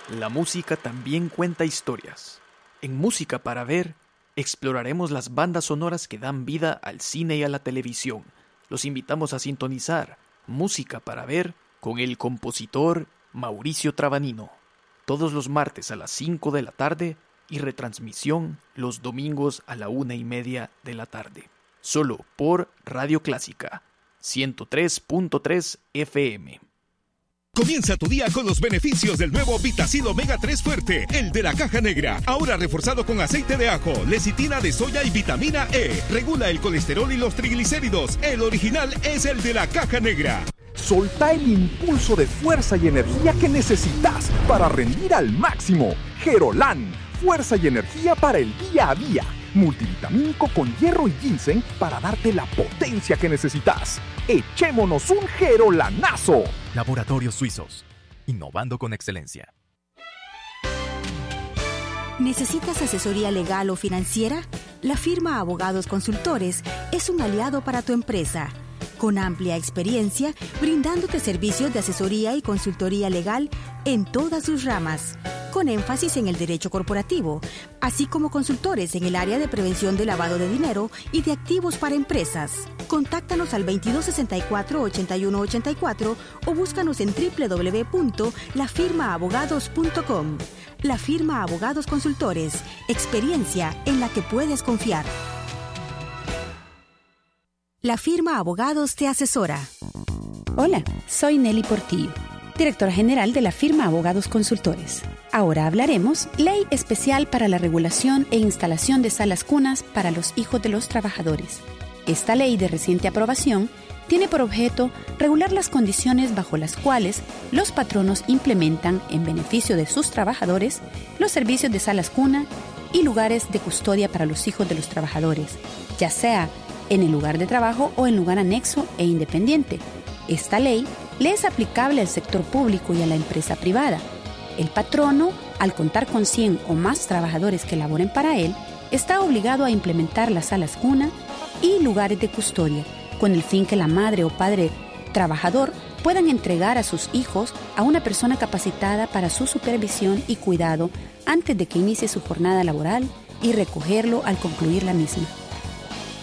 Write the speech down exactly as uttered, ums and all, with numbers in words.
La música también cuenta historias. En Música para Ver, exploraremos las bandas sonoras que dan vida al cine y a la televisión. Los invitamos a sintonizar Música para Ver con el compositor Mauricio Trabanino. Todos los martes a las cinco de la tarde y retransmisión los domingos a la una y media de la tarde. Solo por Radio Clásica, ciento tres punto tres F M. Comienza tu día con los beneficios del nuevo Vitacil Omega tres Fuerte, el de la caja negra. Ahora reforzado con aceite de ajo, lecitina de soya y vitamina E. Regula el colesterol y los triglicéridos. El original es el de la caja negra. Solta el impulso de fuerza y energía que necesitas para rendir al máximo. Gerolán, fuerza y energía para el día a día. Multivitamínico con hierro y ginseng para darte la potencia que necesitas. ¡Echémonos un Gerolanazo! Laboratorios Suizos, innovando con excelencia. ¿Necesitas asesoría legal o financiera? La firma Abogados Consultores es un aliado para tu empresa. Con amplia experiencia, brindándote servicios de asesoría y consultoría legal en todas sus ramas, con énfasis en el derecho corporativo, así como consultores en el área de prevención de lavado de dinero y de activos para empresas. Contáctanos al veintidós sesenta y cuatro, ochenta y uno ochenta y cuatro o búscanos en doble u doble u doble u punto la firma abogados punto com. La Firma Abogados Consultores, experiencia en la que puedes confiar. La Firma Abogados te asesora. Hola, soy Nelly Portillo, directora general de la Firma Abogados Consultores. Ahora hablaremos Ley Especial para la Regulación e Instalación de Salas Cunas para los Hijos de los Trabajadores. Esta ley de reciente aprobación tiene por objeto regular las condiciones bajo las cuales los patronos implementan, en beneficio de sus trabajadores, los servicios de salas cuna y lugares de custodia para los hijos de los trabajadores, ya sea en el lugar de trabajo o en lugar anexo e independiente. Esta ley le es aplicable al sector público y a la empresa privada. El patrono, al contar con cien o más trabajadores que laboren para él, está obligado a implementar las salas cuna y lugares de custodia, con el fin que la madre o padre trabajador puedan entregar a sus hijos a una persona capacitada para su supervisión y cuidado antes de que inicie su jornada laboral y recogerlo al concluir la misma.